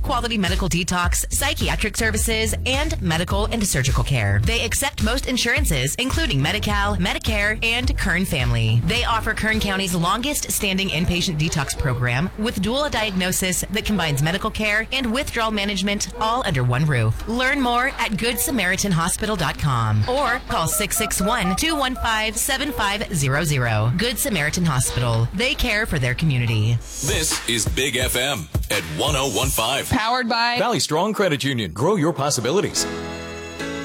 top-quality medical detox, psychiatric services, and medical and surgical care. They accept most insurances, including Medi-Cal, Medicare, and Kern Family. They offer Kern County's longest-standing inpatient detox program with dual diagnosis that combines medical care and withdrawal management all under one roof. Learn more at GoodSamaritanHospital.com or call 661-215-7500. Good Samaritan Hospital. They care for their community. This is Big FM at 1015. Powered by Valley Strong Credit Union. Grow your possibilities.